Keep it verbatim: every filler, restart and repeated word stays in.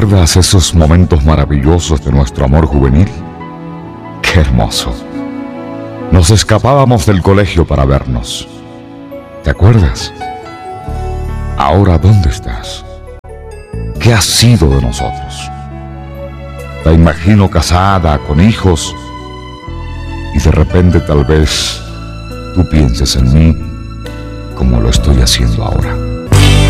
¿Recuerdas esos momentos maravillosos de nuestro amor juvenil? ¡Qué hermoso! Nos escapábamos del colegio para vernos. ¿Te acuerdas? Ahora, ¿dónde estás? ¿Qué ha sido de nosotros? Te imagino casada, con hijos, y de repente tal vez tú pienses en mí como lo estoy haciendo ahora.